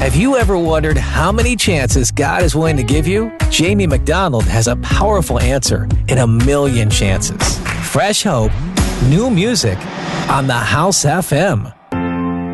Have you ever wondered how many chances God is willing to give you? Jamie McDonald has a powerful answer in a million chances. Fresh hope, new music on the House FM.